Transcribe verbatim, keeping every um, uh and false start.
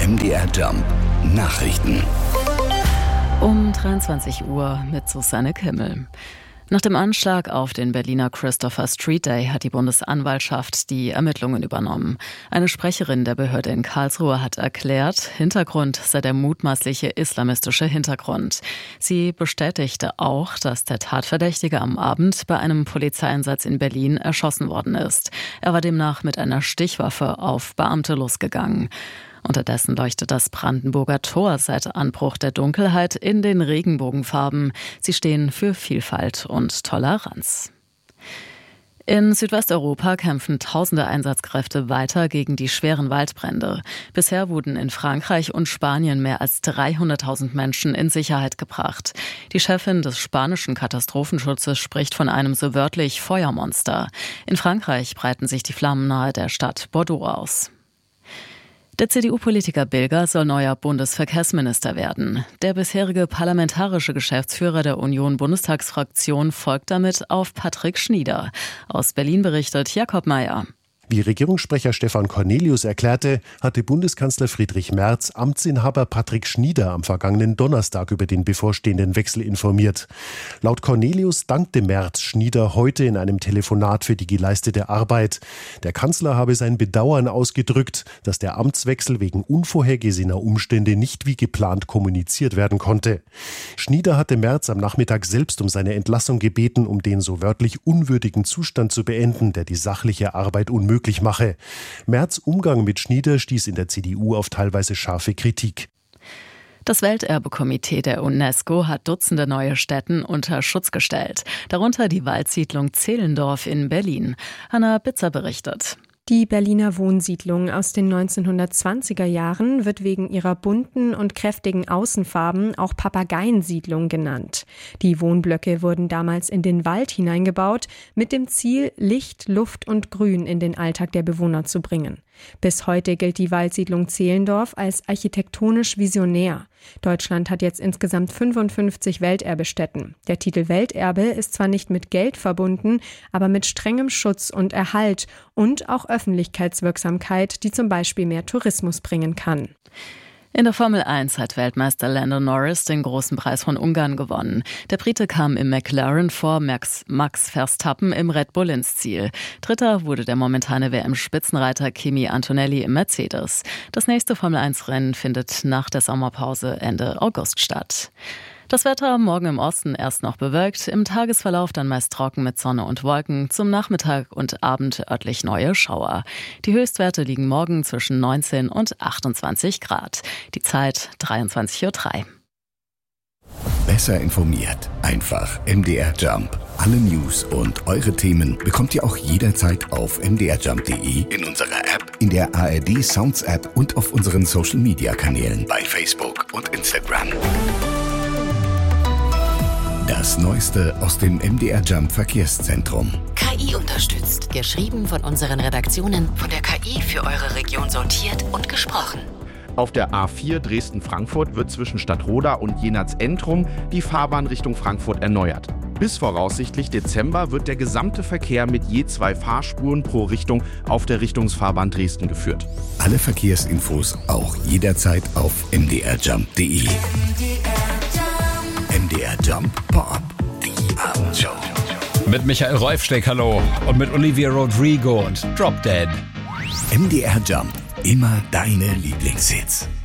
M D R Jump Nachrichten. Um dreiundzwanzig Uhr mit Susanne Kimmel. Nach dem Anschlag auf den Berliner Christopher Street Day hat die Bundesanwaltschaft die Ermittlungen übernommen. Eine Sprecherin der Behörde in Karlsruhe hat erklärt, Hintergrund sei der mutmaßliche islamistische Hintergrund. Sie bestätigte auch, dass der Tatverdächtige am Abend bei einem Polizeieinsatz in Berlin erschossen worden ist. Er war demnach mit einer Stichwaffe auf Beamte losgegangen. Unterdessen leuchtet das Brandenburger Tor seit Anbruch der Dunkelheit in den Regenbogenfarben. Sie stehen für Vielfalt und Toleranz. In Südwesteuropa kämpfen tausende Einsatzkräfte weiter gegen die schweren Waldbrände. Bisher wurden in Frankreich und Spanien mehr als dreihunderttausend Menschen in Sicherheit gebracht. Die Chefin des spanischen Katastrophenschutzes spricht von einem so wörtlich Feuermonster. In Frankreich breiten sich die Flammen nahe der Stadt Bordeaux aus. Der C D U-Politiker Bilger soll neuer Bundesverkehrsminister werden. Der bisherige parlamentarische Geschäftsführer der Union-Bundestagsfraktion folgt damit auf Patrick Schnieder. Aus Berlin berichtet Jakob Mayer. Wie Regierungssprecher Stefan Cornelius erklärte, hatte Bundeskanzler Friedrich Merz Amtsinhaber Patrick Schnieder am vergangenen Donnerstag über den bevorstehenden Wechsel informiert. Laut Cornelius dankte Merz Schnieder heute in einem Telefonat für die geleistete Arbeit. Der Kanzler habe sein Bedauern ausgedrückt, dass der Amtswechsel wegen unvorhergesehener Umstände nicht wie geplant kommuniziert werden konnte. Schnieder hatte Merz am Nachmittag selbst um seine Entlassung gebeten, um den so wörtlich unwürdigen Zustand zu beenden, der die sachliche Arbeit unmöglich möglich mache. Merz' Umgang mit Schnieder stieß in der C D U auf teilweise scharfe Kritik. Das Welterbekomitee der UNESCO hat Dutzende neue Stätten unter Schutz gestellt, darunter die Waldsiedlung Zehlendorf in Berlin. Hanna Bitzer berichtet. Die Berliner Wohnsiedlung aus den neunzehnhundertzwanziger Jahren wird wegen ihrer bunten und kräftigen Außenfarben auch Papageiensiedlung genannt. Die Wohnblöcke wurden damals in den Wald hineingebaut, mit dem Ziel, Licht, Luft und Grün in den Alltag der Bewohner zu bringen. Bis heute gilt die Waldsiedlung Zehlendorf als architektonisch visionär. Deutschland hat jetzt insgesamt fünfundfünfzig Welterbestätten. Der Titel Welterbe ist zwar nicht mit Geld verbunden, aber mit strengem Schutz und Erhalt und auch Öffentlichkeitswirksamkeit, die zum Beispiel mehr Tourismus bringen kann. In der Formel eins hat Weltmeister Lando Norris den großen Preis von Ungarn gewonnen. Der Brite kam im McLaren vor Max, Max Verstappen im Red Bull ins Ziel. Dritter wurde der momentane W M-Spitzenreiter Kimi Antonelli im Mercedes. Das nächste Formel eins Rennen findet nach der Sommerpause Ende August statt. Das Wetter morgen im Osten erst noch bewölkt, im Tagesverlauf dann meist trocken mit Sonne und Wolken, zum Nachmittag und Abend örtlich neue Schauer. Die Höchstwerte liegen morgen zwischen neunzehn und achtundzwanzig Grad. Die Zeit dreiundzwanzig Uhr drei. Besser informiert, einfach M D R Jump. Alle News und eure Themen bekommt ihr auch jederzeit auf m d r jump punkt d e, in unserer App, in der A R D Sounds App und auf unseren Social Media Kanälen bei Facebook und Instagram. Das Neueste aus dem M D R Jump Verkehrszentrum. K I unterstützt. Geschrieben von unseren Redaktionen, von der K I für eure Region sortiert und gesprochen. Auf der A vier Dresden-Frankfurt wird zwischen Stadtroda und Jenatz-Entrum die Fahrbahn Richtung Frankfurt erneuert. Bis voraussichtlich Dezember wird der gesamte Verkehr mit je zwei Fahrspuren pro Richtung auf der Richtungsfahrbahn Dresden geführt. Alle Verkehrsinfos auch jederzeit auf m d r jump punkt d e. M D R Jump Pop, die Abendshow. Mit Michael Reufsteck, hallo. Und mit Olivia Rodrigo und Drop Dead. M D R Jump, immer deine Lieblingshits.